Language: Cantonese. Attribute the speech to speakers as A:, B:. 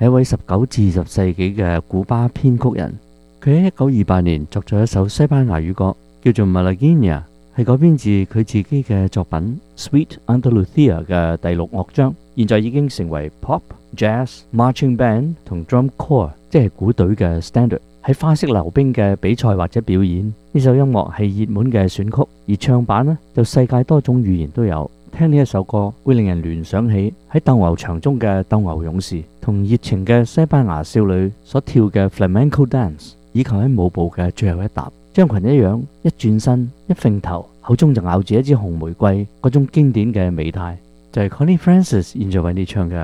A: 係一位19至20世紀嘅古巴編曲人。佢喺1928年作咗一首西班牙語歌，叫做《Malagueña》，係改編自佢自己嘅作品《Sweet Andalucía》嘅第6樂章。現在已經成為 pop、jazz、marching band 同 drum corps， 即係鼓隊嘅 standard。喺花式溜冰嘅比賽或者表演，呢首音樂係熱門嘅選曲，而唱版呢就世界多種語言都有。聽呢一首歌會令人聯想起喺鬥牛場中嘅鬥牛勇士，同熱情嘅西班牙少女所跳嘅 flamenco dance， 以及喺舞步嘅最後一踏，張群一樣一轉身一揈頭，口中就咬住一支紅玫瑰嗰種經典嘅美態，就係 Connie Francis 現在為你唱嘅